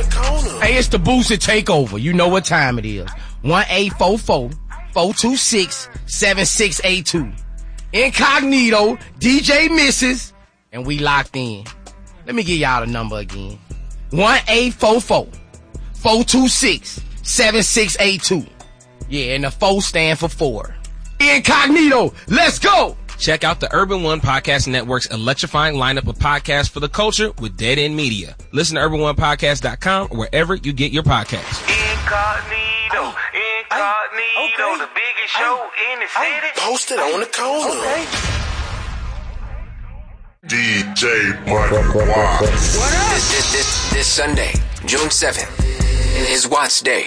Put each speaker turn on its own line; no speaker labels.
corner.
Hey, it's the Booster Takeover. You know what time it is. 1-844-426-7682. Incognito, DJ Misses, and we locked in. Let me give y'all the number again. 1-844-426-7682. Yeah, and the 4 stand for 4. Incognito, let's go!
Check out the Urban One Podcast Network's electrifying lineup of podcasts for the culture with Dead End Media. Listen to UrbanOnePodcast.com or wherever you get your podcasts.
Incognito, the biggest show in the city.
Posted on the corner.
Okay.
DJ Button Watts.
This Sunday, June 7th, is Watts Day.